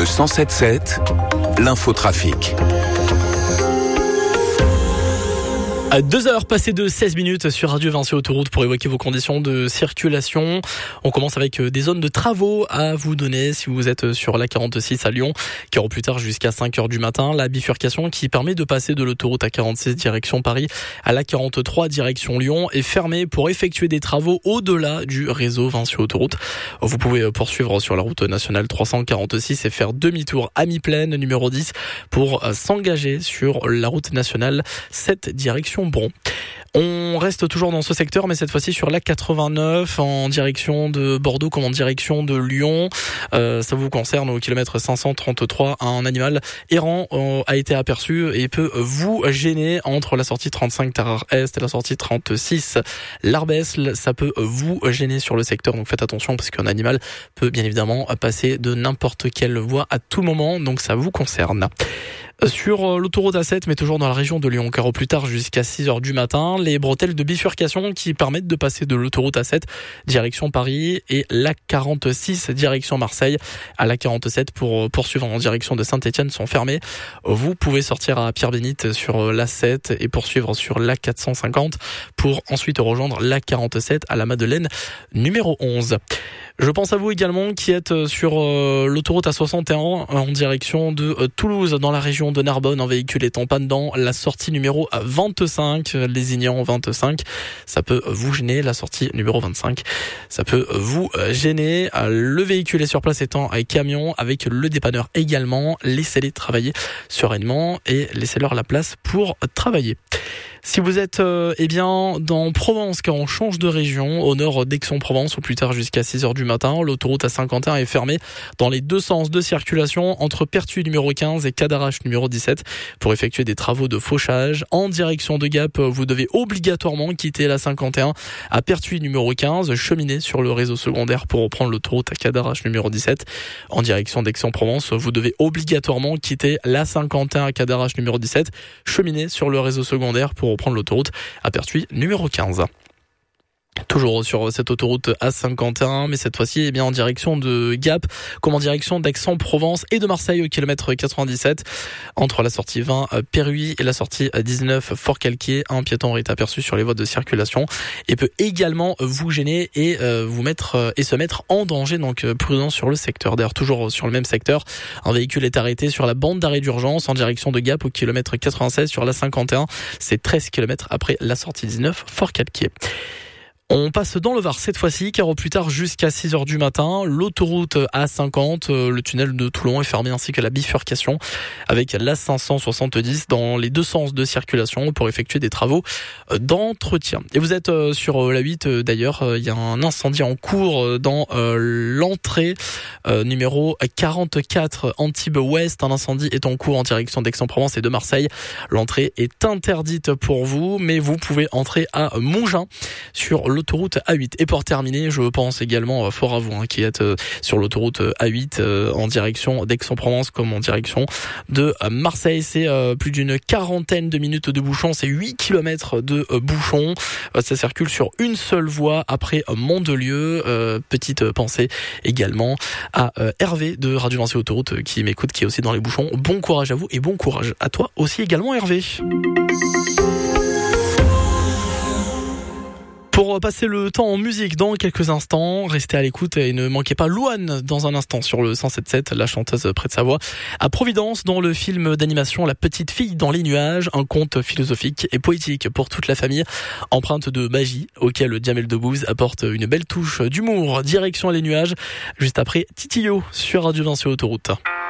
Le 107.7, l'infotrafic. À 2h passées de 16 minutes sur Radio Vinci Autoroute pour évoquer vos conditions de circulation. On commence avec des zones de travaux à vous donner si vous êtes sur la 46 à Lyon, qui aura plus tard jusqu'à 5h du matin. La bifurcation qui permet de passer de l'autoroute A46 direction Paris à la 43 direction Lyon est fermée pour effectuer des travaux au-delà du réseau Vinci Autoroute. Vous pouvez poursuivre sur la route nationale 346 et faire demi-tour à mi-plaine numéro 10 pour s'engager sur la route nationale 7 direction Bron. On reste toujours dans ce secteur, mais cette fois-ci sur la 89 en direction de Bordeaux comme en direction de Lyon. Ça vous concerne au kilomètre 533. Un animal errant a été aperçu et peut vous gêner entre la sortie 35 Tarare-Est et la sortie 36 L'Arbesle. Ça peut vous gêner sur le secteur, donc faites attention parce qu'un animal peut bien évidemment passer de n'importe quelle voie à tout moment, donc ça vous concerne. Sur l'autoroute A7, mais toujours dans la région de Lyon, car au plus tard jusqu'à 6h du matin, les bretelles de bifurcation qui permettent de passer de l'autoroute A7 direction Paris et la 46 direction Marseille à la 47 pour poursuivre en direction de Saint-Etienne sont fermées. Vous pouvez sortir à Pierre-Bénite sur l'A7 et poursuivre sur la 450 pour ensuite rejoindre la 47 à la Madeleine numéro 11. Je pense à vous également qui êtes sur l'autoroute A61 en direction de Toulouse dans la région de Narbonne. Un véhicule est en panne dans la sortie numéro 25, Lézignan 25. Ça peut vous gêner. La sortie numéro 25, ça peut vous gêner. Le véhicule est sur place étant un camion avec le dépanneur également. Laissez-les travailler sereinement et laissez-leur la place pour travailler. Si vous êtes dans Provence, car on change de région, au nord d'Aix-en-Provence, ou plus tard jusqu'à 6h du matin, l'autoroute A51 est fermée dans les deux sens de circulation entre Pertuis numéro 15 et Cadarache numéro 17 pour effectuer des travaux de fauchage. En direction de Gap, vous devez obligatoirement quitter la 51 à Pertuis numéro 15, cheminer sur le réseau secondaire pour reprendre l'autoroute à Cadarache numéro 17. En direction d'Aix-en-Provence, vous devez obligatoirement quitter la 51 à Cadarache numéro 17, cheminer sur le réseau secondaire pour reprendre l'autoroute à Pertuis numéro 15. Toujours sur cette autoroute A51, mais cette fois-ci en direction de Gap, comme en direction d'Aix-en-Provence et de Marseille au kilomètre 97. Entre la sortie 20 Péruy et la sortie 19 Fort-Calquier, un piéton est aperçu sur les voies de circulation et peut également vous gêner et vous mettre et se mettre en danger. Donc prudence sur le secteur. D'ailleurs, toujours sur le même secteur, un véhicule est arrêté sur la bande d'arrêt d'urgence en direction de Gap au kilomètre 96 sur la 51. C'est 13 km après la sortie 19 Fort-Calquier. On passe dans le Var cette fois-ci, car au plus tard jusqu'à 6h du matin, l'autoroute A50, le tunnel de Toulon est fermé ainsi que la bifurcation avec la 570 dans les deux sens de circulation pour effectuer des travaux d'entretien. Et vous êtes sur la 8 d'ailleurs, il y a un incendie en cours dans l'entrée numéro 44 Antibes Ouest. Un incendie est en cours en direction d'Aix-en-Provence et de Marseille. L'entrée est interdite pour vous, mais vous pouvez entrer à Mougins sur l'autoroute A8. Et pour terminer, je pense également fort à vous qui êtes sur l'autoroute A8 en direction d'Aix-en-Provence comme en direction de Marseille. C'est plus d'une quarantaine de minutes de bouchons, c'est 8 km de bouchons. Ça circule sur une seule voie après Mandelieu. Petite pensée également à Hervé de Radio Vinci Autoroute qui m'écoute, qui est aussi dans les bouchons. Bon courage à vous et bon courage à toi aussi également, Hervé. Pour passer le temps en musique dans quelques instants, restez à l'écoute et ne manquez pas Louane dans un instant sur le 107.7, la chanteuse près de sa voix. À Providence, dans le film d'animation La Petite Fille dans les Nuages, un conte philosophique et poétique pour toute la famille, empreinte de magie, auquel Jamel Debbouze apporte une belle touche d'humour. Direction les nuages, juste après Titio sur Radio Vinci Autoroute.